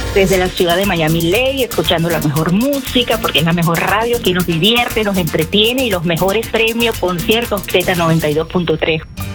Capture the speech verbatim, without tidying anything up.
Desde la ciudad de Miami Lake, escuchando la mejor música, porque es la mejor radio que nos divierte, nos entretiene y los mejores premios, conciertos Z noventa y dos punto tres.